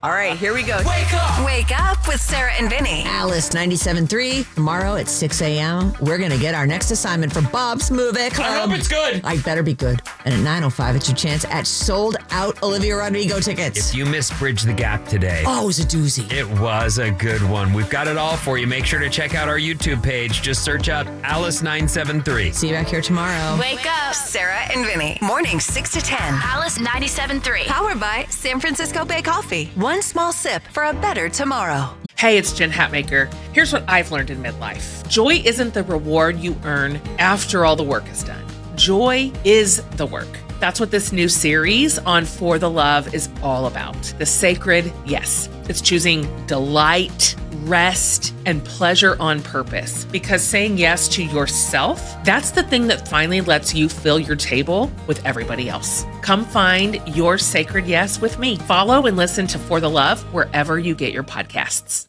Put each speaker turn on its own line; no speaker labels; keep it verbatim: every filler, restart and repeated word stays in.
All right, here we go.
Wake up!
Wake up with Sarah and Vinny.
Alice ninety-seven point three. Tomorrow at six a.m., we're going to get our next assignment for Bob's Movie Club.
I hope it's good.
I better be good. And at nine oh five, it's your chance at sold out Olivia Rodrigo tickets.
If you missed Bridge the Gap today,
Oh, it was a doozy.
it was a good one. We've got it all for you. Make sure to check out our YouTube page. Just search up Alice nine seven three.
See you back here tomorrow.
Wake up, Sarah and Vinny. Mornings six to ten.
Alice ninety-seven point three.
Powered by San Francisco Bay Coffee. One small sip for a better tomorrow.
Hey, it's Jen Hatmaker. Here's what I've learned in midlife. Joy isn't the reward you earn after all the work is done. Joy is the work. That's what this new series on For the Love is all about. The sacred yes. It's choosing delight, rest, and pleasure on purpose. Because saying yes to yourself, that's the thing that finally lets you fill your table with everybody else. Come find your sacred yes with me. Follow and listen to For the Love wherever you get your podcasts.